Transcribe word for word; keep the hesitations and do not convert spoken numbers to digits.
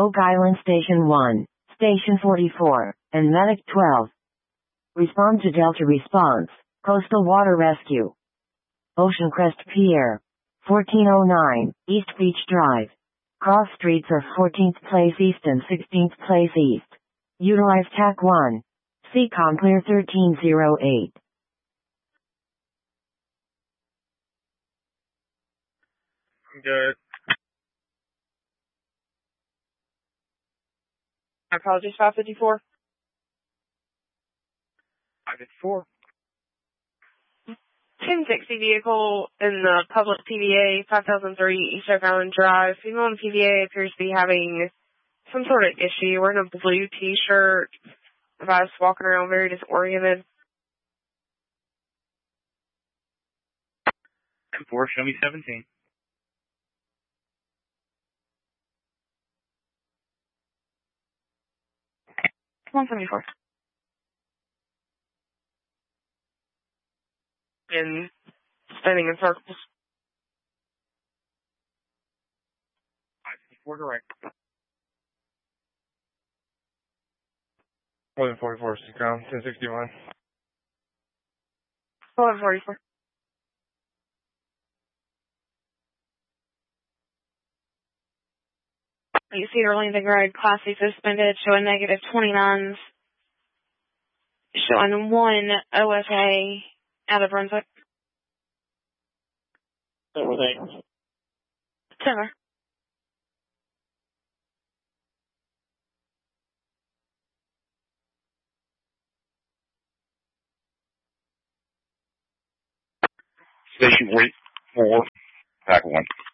Oak Island Station one, Station forty-four, and Medic twelve. Respond to Delta Response, Coastal Water Rescue. Ocean Crest Pier, fourteen oh nine, East Beach Drive. Cross streets are fourteenth Place East and sixteenth Place East. Utilize T A C one. C COM Clear thirteen oh eight. Good. Apologies, five fifty-four. five fifty-four. ten sixty vehicle in the public P V A, five thousand three East Oak Island Drive. Female in the P V A appears to be having some sort of issue. Wearing a blue t-shirt. The guy's walking around very disoriented. ten four, show me seventeen. one seventy-four. And spinning in circles. five fifty-four direct. eleven forty-four, C COM, ten sixty-one. eleven forty-four. You see her landing road, Class C suspended, showing negative twenty-nines, showing one O S A out of Brunswick. Everything. Timber. Station four, Pack one.